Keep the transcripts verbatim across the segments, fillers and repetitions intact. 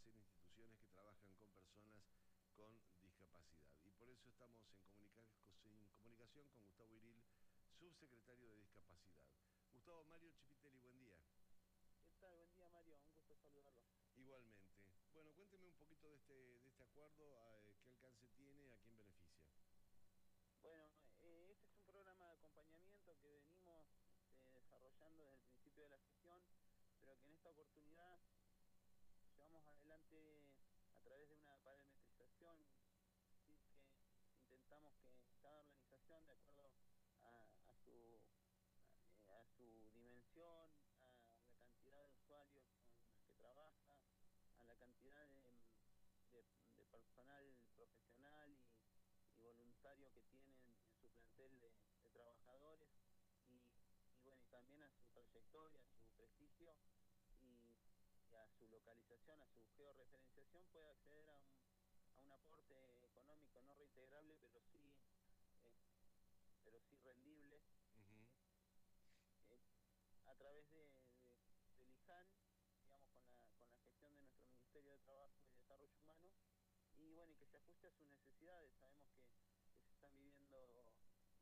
ser instituciones que trabajan con personas con discapacidad. Y por eso estamos en, comunica en comunicación con Gustavo Iril, subsecretario de Discapacidad. Gustavo, Mario Chipitelli, buen día. ¿Qué tal? Buen día, Mario. Un gusto saludarlo. Igualmente. Bueno, cuénteme un poquito de este, de este acuerdo, eh, qué alcance tiene, a quién beneficia. Bueno, eh, este es un programa de acompañamiento que venimos este, desarrollando desde el principio de la gestión, pero que en esta oportunidad llevamos adelante a través de una parametrización, ¿sí? Que intentamos que cada organización, de acuerdo a, a su eh, a su dimensión, a la cantidad de usuarios con los que trabaja, a la cantidad de, de, de personal profesional y, y voluntario que tienen en su plantel de, de trabajadores y, y bueno, y también a su trayectoria, a su prestigio y, y a su localización, a su georreferenciación, puede acceder a un, a un aporte económico no reintegrable, pero sí, eh, pero sí rendible, Uh-huh. eh, a través de, de, del I J A N, digamos, con la, con la gestión de nuestro Ministerio de Trabajo y Desarrollo Humano, y bueno, y que se ajuste a sus necesidades. Sabemos que, que se están viviendo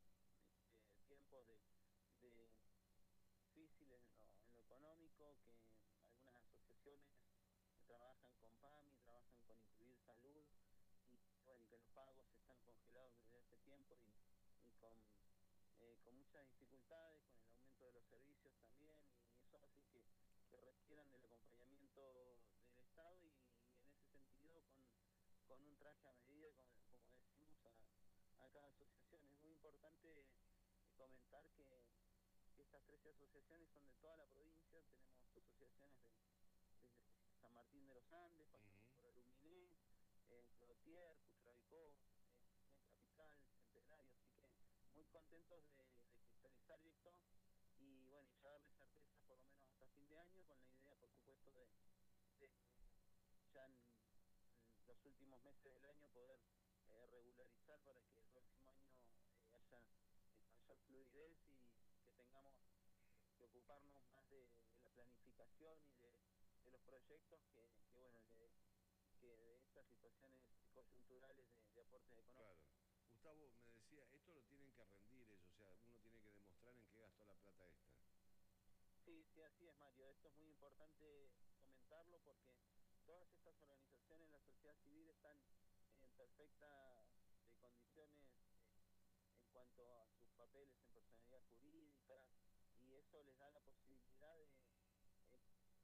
este, tiempos de, de difíciles en lo, en lo económico, que algunas asociaciones que trabajan con PAMI, trabajan con Incluir Salud, y bueno, y que los pagos están congelados desde hace tiempo y, y con, eh, con muchas dificultades, con el aumento de los servicios también, y eso hace que, que requieran del acompañamiento del Estado y, y en ese sentido con, con un traje a medida, como, como decimos, a, a cada asociación. Es muy importante comentar que estas trece asociaciones son de toda la provincia. Tenemos asociaciones de, desde San Martín de los Andes, pasando Uh-huh. por Aluminé, eh, Clotier, Cutralcó, eh, Capital, Centenario, así que muy contentos de, de cristalizar esto y bueno, y ya darle certeza por lo menos hasta fin de año, con la idea, por supuesto, de, de ya en, en los últimos meses del año poder eh, regularizar para que el próximo año eh, haya mayor fluidez y que tengamos que ocuparnos más de, de la planificación y de, de los proyectos que, que bueno, de, que de estas situaciones coyunturales de, de aportes económicos. Claro. Gustavo me decía, esto lo tienen que rendir ellos, o sea, uno tiene que demostrar en qué gastó la plata esta. Sí, sí, así es, Mario. Esto es muy importante comentarlo porque todas estas organizaciones, la sociedad civil, están en perfectas eh, condiciones eh, en cuanto a sus papeles en personalidad jurídica, y eso les da la posibilidad de eh,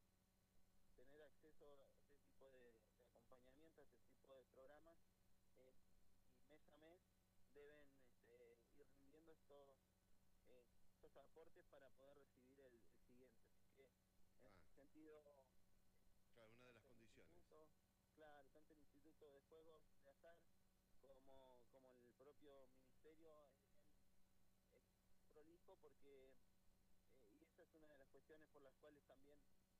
tener acceso a este tipo de, de acompañamiento, a este tipo de programas, eh, y mes a mes deben este, ir rindiendo estos, eh, estos aportes para poder recibir el, el siguiente. Así que en Ah, ese sentido, eh, claro, una de las tanto el condiciones. instituto, claro, tanto el Instituto de Juegos de Azar como, como el propio ministerio es bien es prolijo porque, eh, y esa es una de las cuestiones por las cuales también